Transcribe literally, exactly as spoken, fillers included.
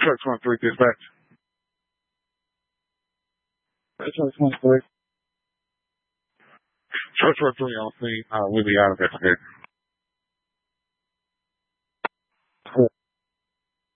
Truck twenty-three, dispatch. Truck twenty-three. Truck twenty-three on scene. Uh, we'll be out of investigating.